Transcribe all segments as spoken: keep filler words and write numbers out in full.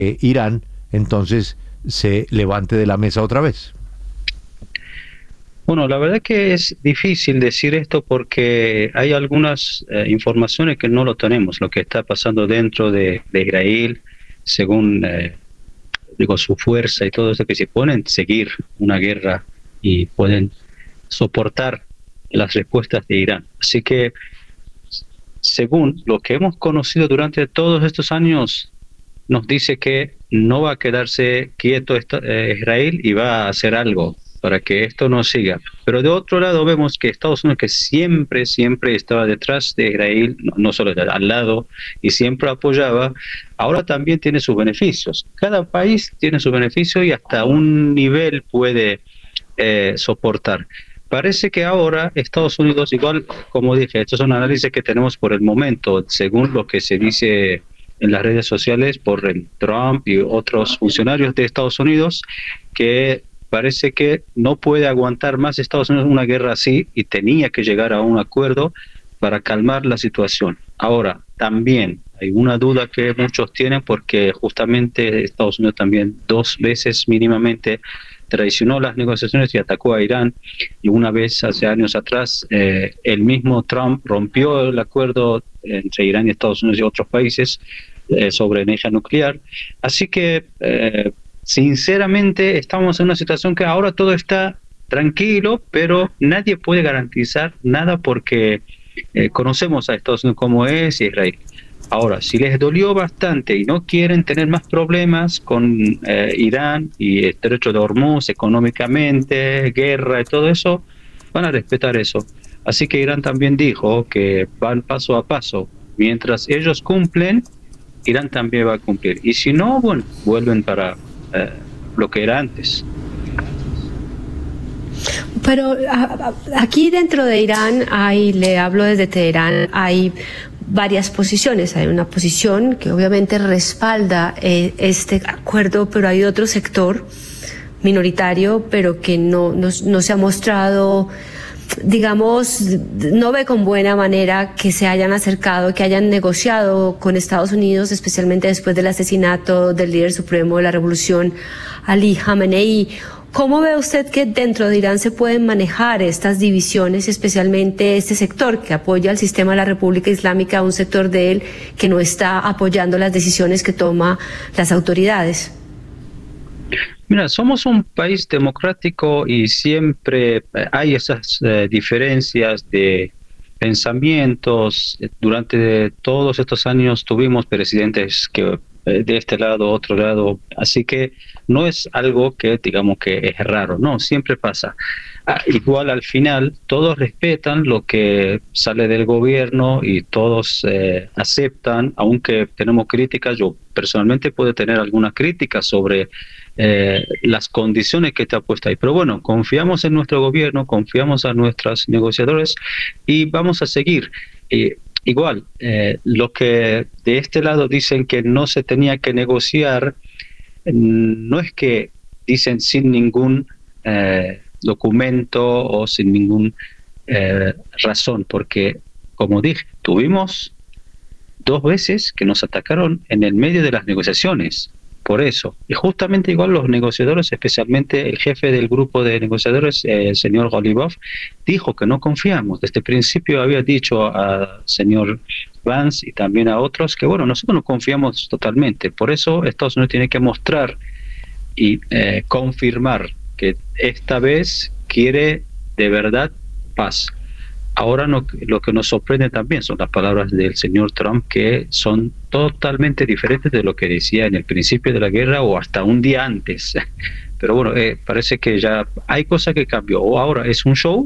eh, Irán entonces se levante de la mesa otra vez? Bueno, la verdad que es difícil decir esto porque hay algunas eh, informaciones que no lo tenemos, lo que está pasando dentro de, de Israel, según eh, digo, su fuerza y todo eso, que se pueden seguir una guerra y pueden soportar las respuestas de Irán. Así que, según lo que hemos conocido durante todos estos años, nos dice que no va a quedarse quieto esta, eh, Israel y va a hacer algo para que esto no siga. Pero de otro lado vemos que Estados Unidos, que siempre, siempre estaba detrás de Israel, no, no solo al lado, y siempre apoyaba, ahora también tiene sus beneficios. Cada país tiene sus beneficios y hasta un nivel puede eh, soportar. Parece que ahora Estados Unidos, igual como dije, estos son análisis que tenemos por el momento, según lo que se dice en las redes sociales por el Trump y otros funcionarios de Estados Unidos, que parece que no puede aguantar más Estados Unidos una guerra así y tenía que llegar a un acuerdo para calmar la situación. Ahora, también hay una duda que muchos tienen porque justamente Estados Unidos también dos veces mínimamente traicionó las negociaciones y atacó a Irán, y una vez hace años atrás eh, el mismo Trump rompió el acuerdo entre Irán y Estados Unidos y otros países eh, sobre energía nuclear. Así que eh, sinceramente estamos en una situación que ahora todo está tranquilo, pero nadie puede garantizar nada porque eh, conocemos a Estados Unidos como es y Israel. Ahora, si les dolió bastante y no quieren tener más problemas con eh, Irán y el derecho de Hormuz económicamente, guerra y todo eso, van a respetar eso. Así que Irán también dijo que van paso a paso. Mientras ellos cumplen, Irán también va a cumplir. Y si no, bueno, vuelven para eh, lo que era antes. Pero a, a, aquí dentro de Irán hay, le hablo desde Teherán, hay varias posiciones. Hay una posición que obviamente respalda eh, este acuerdo, pero hay otro sector minoritario, pero que no, no, no se ha mostrado, digamos, no ve con buena manera que se hayan acercado, que hayan negociado con Estados Unidos, especialmente después del asesinato del líder supremo de la revolución, Ali Khamenei. ¿Cómo ve usted que dentro de Irán se pueden manejar estas divisiones, especialmente este sector que apoya al sistema de la República Islámica, un sector de él que no está apoyando las decisiones que toman las autoridades? Mira, somos un país democrático y siempre hay esas eh, diferencias de pensamientos. Durante todos estos años tuvimos presidentes que de este lado, otro lado, así que no es algo que digamos que es raro, no, siempre pasa. Ah, igual al final todos respetan lo que sale del gobierno y todos eh, aceptan, aunque tenemos críticas. Yo personalmente puedo tener algunas críticas sobre eh, las condiciones que está puesta ahí, pero bueno, confiamos en nuestro gobierno, confiamos a nuestros negociadores y vamos a seguir. Eh, Igual, eh, lo que de este lado dicen que no se tenía que negociar, no es que dicen sin ningún eh, documento o sin ninguna eh, razón, porque, como dije, tuvimos dos veces que nos atacaron en el medio de las negociaciones. Por eso, y justamente igual los negociadores, especialmente el jefe del grupo de negociadores, eh, el señor Golibov, dijo que no confiamos. Desde el principio había dicho al señor Vance y también a otros que, bueno, nosotros no confiamos totalmente. Por eso Estados Unidos tiene que mostrar y eh, confirmar que esta vez quiere de verdad paz. Ahora no, lo que nos sorprende también son las palabras del señor Trump, que son totalmente diferentes de lo que decía en el principio de la guerra o hasta un día antes. Pero bueno, eh, parece que ya hay cosas que cambió. O ahora es un show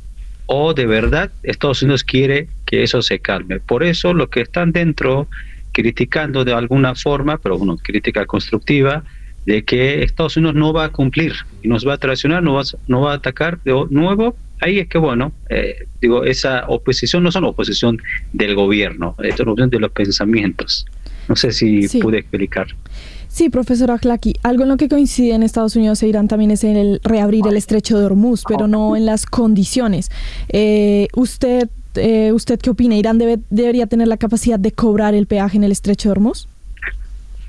o de verdad Estados Unidos quiere que eso se calme. Por eso los que están dentro criticando de alguna forma, pero bueno, crítica constructiva, de que Estados Unidos no va a cumplir y nos va a traicionar, no va, no va a atacar de nuevo. Ahí es que, bueno, eh, digo, esa oposición no es una oposición del gobierno, es una oposición de los pensamientos. No sé si sí. pude explicar. Sí, profesor Akhlaqi, algo en lo que coinciden Estados Unidos e Irán también es en el reabrir el estrecho de Hormuz, pero no en las condiciones. Eh, ¿Usted eh, usted qué opina? ¿Irán debe, debería tener la capacidad de cobrar el peaje en el estrecho de Hormuz?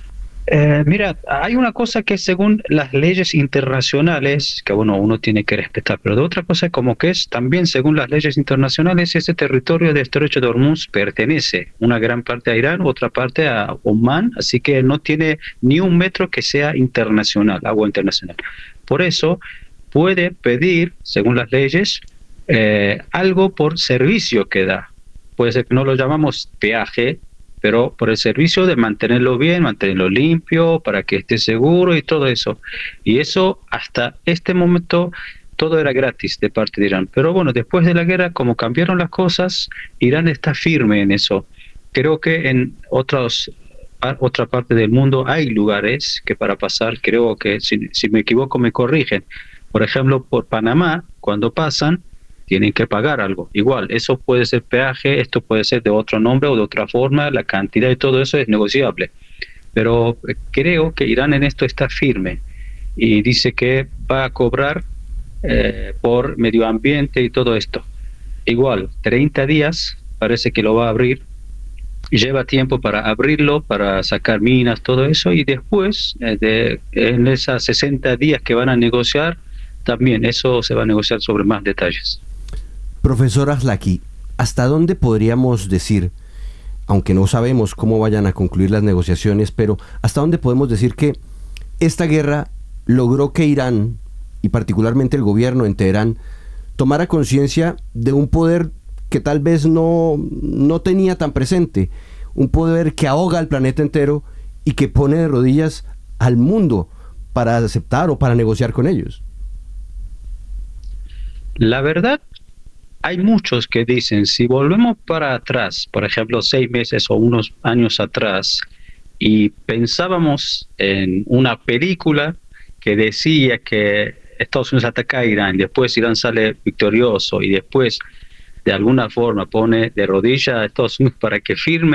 Eh, mira, hay una cosa que según las leyes internacionales, que bueno, uno tiene que respetar, pero de otra cosa como que es también según las leyes internacionales, ese territorio del Estrecho de Hormuz pertenece una gran parte a Irán, otra parte a Omán, así que no tiene ni un metro que sea internacional, agua internacional. Por eso puede pedir, según las leyes, eh, algo por servicio que da. Puede ser que no lo llamamos peaje, pero por el servicio de mantenerlo bien, mantenerlo limpio, para que esté seguro y todo eso. Y eso hasta este momento todo era gratis de parte de Irán. Pero bueno, después de la guerra, como cambiaron las cosas, Irán está firme en eso. Creo que en otros, otra parte del mundo hay lugares que para pasar, creo que si, si me equivoco me corrigen. Por ejemplo, por Panamá, cuando pasan, tienen que pagar algo. Igual, eso puede ser peaje, esto puede ser de otro nombre o de otra forma, la cantidad y todo eso es negociable. Pero creo que Irán en esto está firme y dice que va a cobrar eh, por medio ambiente y todo esto. Igual, treinta días parece que lo va a abrir, lleva tiempo para abrirlo, para sacar minas, todo eso, y después, eh, de, en esas sesenta días que van a negociar, también eso se va a negociar sobre más detalles. Profesor Arlaki, ¿hasta dónde podríamos decir, aunque no sabemos cómo vayan a concluir las negociaciones, pero hasta dónde podemos decir que esta guerra logró que Irán, y particularmente el gobierno en Teherán, tomara conciencia de un poder que tal vez no, no tenía tan presente, un poder que ahoga al planeta entero y que pone de rodillas al mundo para aceptar o para negociar con ellos? La verdad, hay muchos que dicen, si volvemos para atrás, por ejemplo, seis meses o unos años atrás, y pensábamos en una película que decía que Estados Unidos ataca a Irán, después Irán sale victorioso y después de alguna forma pone de rodillas a Estados Unidos para que firme